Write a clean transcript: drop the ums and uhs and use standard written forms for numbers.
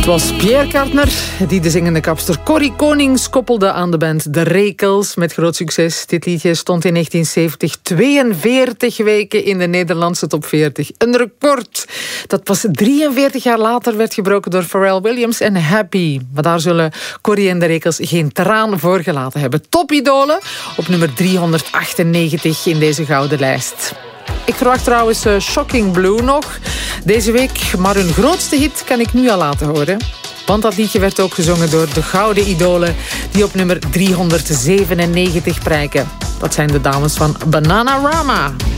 Het was Pierre Kartner die de zingende kapster Corrie Konings koppelde aan de band De Rekels met groot succes. Dit liedje stond in 1970 42 weken in de Nederlandse top 40. Een record dat pas 43 jaar later werd gebroken door Pharrell Williams en Happy. Maar daar zullen Corrie en De Rekels geen traan voor gelaten hebben. Topidolen op nummer 398 in deze gouden lijst. Ik verwacht trouwens Shocking Blue nog deze week, maar hun grootste hit kan ik nu al laten horen. Want dat liedje werd ook gezongen door de gouden idolen die op nummer 397 prijken. Dat zijn de dames van Bananarama.